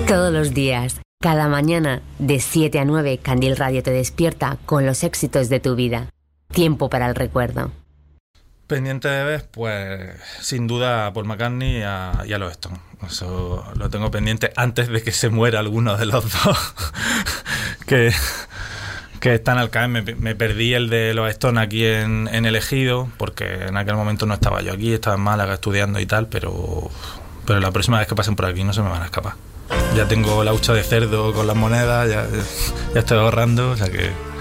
Todos los días, cada mañana, de 7 a 9, Candil Radio te despierta con los éxitos de tu vida. Tiempo para el recuerdo. Pendiente de ver, pues sin duda a Paul McCartney y a los Stones. Eso lo tengo pendiente antes de que se muera alguno de los dos que están al caer. Me perdí el de los Stones aquí en El Ejido, porque en aquel momento no estaba yo aquí, estaba en Málaga estudiando y tal, pero la próxima vez que pasen por aquí no se me van a escapar. Ya tengo la hucha de cerdo con las monedas, ya estoy ahorrando, o sea que